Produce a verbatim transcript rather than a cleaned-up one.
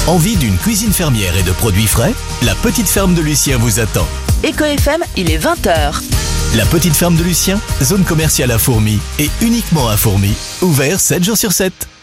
Envie d'une cuisine fermière et de produits frais? La petite ferme de Lucien vous attend. Eco F M, il est vingt heures. La petite ferme de Lucien, zone commerciale à Fourmies et uniquement à Fourmies, ouvert sept jours sur sept.